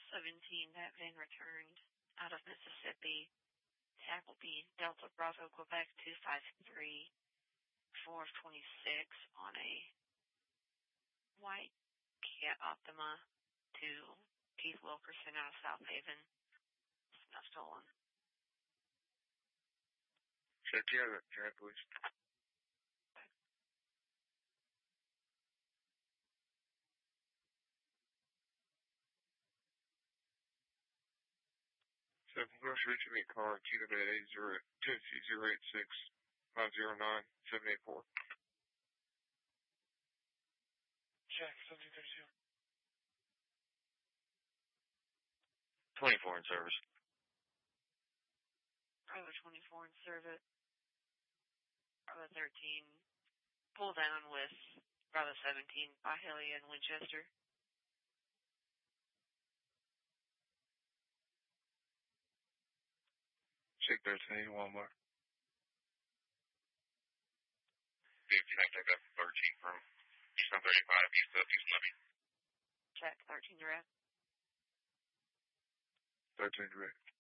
17, that van returned out of Mississippi. Appleby, Delta Bravo, Quebec 253, 4 of 26 on a white Kia Optima to Keith Wilkerson out of South Haven. Not stolen. Check out, please. 7 Gross reaching me car, Kilo 086-509-784. Check, 1732. 24 in service. Bravo 24 in service. Bravo 13. Pull down with Bravo 17, Byhalia and Winchester. Check 13, Walmart. If you take that 13 from Eastern 35, East of East Levy. Check, 13 direct. 13 direct.